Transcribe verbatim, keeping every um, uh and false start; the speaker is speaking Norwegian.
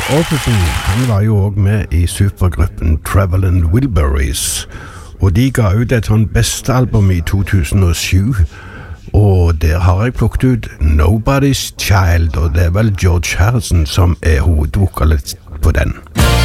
Orbison, han var jo også med i supergruppen Travelin' Wilburys, og de ga ut et sånn beste album i to tusen og sju, og der har jeg plukket ut Nobody's Child, og det er vel George Harrison som er hovedvokalist på den.